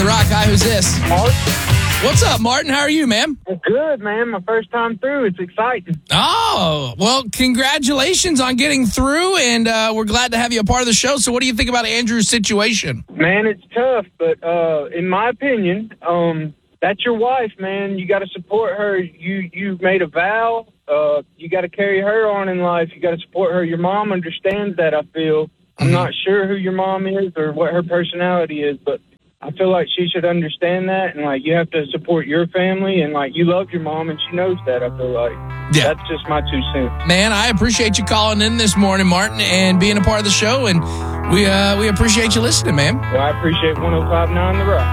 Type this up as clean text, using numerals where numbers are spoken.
The Rock. Hi, who's this? Mark? What's up, Martin? How are you, man? Good, man. My first time through. It's exciting. Oh, well, congratulations on getting through, and we're glad to have you a part of the show. So what do you think about Andrew's situation? Man, it's tough, but in my opinion, that's your wife, man. You got to support her. You made a vow. You got to carry her on in life. You got to support her. Your mom understands that, I feel. I'm not sure who your mom is or what her personality is, but I feel like she should understand that, and, like, you have to support your family, and, like, you love your mom, and she knows that, I feel like. Yeah. That's just my 2 cents. Man, I appreciate you calling in this morning, Martin, and being a part of the show, and we appreciate you listening, man. Well, I appreciate 105.9 The Rock.